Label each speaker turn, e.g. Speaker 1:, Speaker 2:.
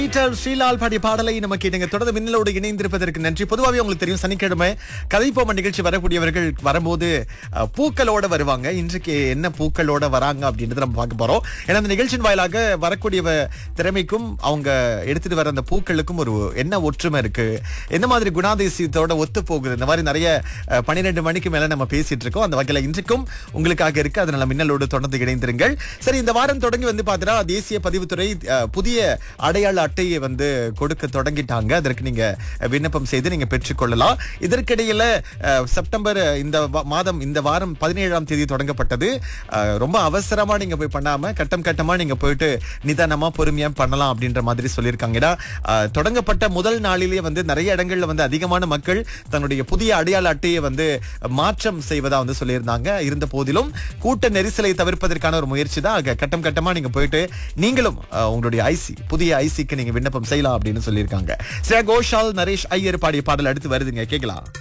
Speaker 1: Peter Srilal பாடிய பாடலை நம்ம கேட்டுங்க. தொடர்ந்து மின்னலோடு இணைந்திருப்பதற்கு நன்றி. பொதுவாகவே உங்களுக்கு தெரியும், சனிக்கிழமை கதைப்போம நிகழ்ச்சி வரக்கூடியவர்கள் வரும்போது பூக்களோட வருவாங்க. இன்றைக்கு என்ன பூக்களோட வராங்க அப்படின்றத நம்ம பார்க்க போறோம். ஏன்னா அந்த நிகழ்ச்சியின் வாயிலாக வரக்கூடிய திறமைக்கும் அவங்க எடுத்துட்டு வர அந்த பூக்களுக்கும் ஒரு என்ன ஒற்றுமை இருக்கு, எந்த மாதிரி குணாதிசயத்தோட ஒத்து போகுது, இந்த மாதிரி நிறைய 12 மணிக்கு மேல நம்ம பேசிட்டு இருக்கோம். அந்த வகையில இன்றைக்கும் உங்களுக்காக இருக்கு. அதனால மின்னலோடு தொடர்ந்து இணைந்திருங்கள். சரி, இந்த வாரம் தொடங்கி பார்த்தீங்கன்னா தேசிய பதிவுத்துறை புதிய அடையாள அட்டையை கொடுக்க தொடங்கிட்டாங்க. அதற்கு நீங்க விண்ணப்பம் செய்து நீங்க பெற்றுக்கொள்ளலாம். இதற்கிடையில செப்டம்பர் இந்த மாதம் இந்த வாரம் 17ஆம் தேதி தொடங்கப்பட்டது. ரொம்ப அவசரமா நீங்க போய் பண்ணாம கட்டம் கட்டமா நீங்க போயிட்டு நிதானமா பொறுமையா பண்ணலாம் அப்படின்ற மாதிரி சொல்லியிருக்காங்க. தொடங்கப்பட்ட முதல் நாளிலேயே நிறைய இடங்கள்ல அதிகமான மக்கள் தன்னுடைய புதிய அடையாள அட்டையை மாற்றம் செய்வதா சொல்லியிருந்தாங்க. இருந்த போதிலும் கூட்ட நெரிசலை தவிர்ப்பதற்கான ஒரு முயற்சி தான். கட்டம் கட்டமா நீங்க போயிட்டு நீங்களும் உங்களுடைய புதிய ஐசிக்கு நீங்க விண்ணப்பம் செய்யலாம் அப்படின்னு சொல்லியிருக்காங்க. ஸ்ரேயா கோஷால், நரேஷ் ஐயர் பாடிய பாடல் அடுத்து வருதுங்க, கேட்கலாம்.